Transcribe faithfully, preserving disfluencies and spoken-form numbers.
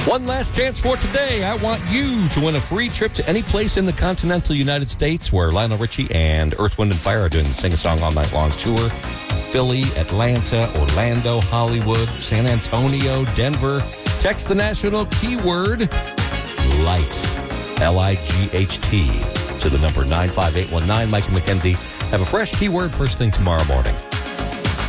One last chance for today. I want you to win a free trip to any place in the continental United States where Lionel Richie and Earth, Wind, and Fire are doing the Sing a Song All Night Long tour. Philly, Atlanta, Orlando, Hollywood, San Antonio, Denver. Text the national keyword LIGHT, L I G H T, to the number nine five eight one nine. Mike and Mackenzie have a fresh keyword first thing tomorrow morning.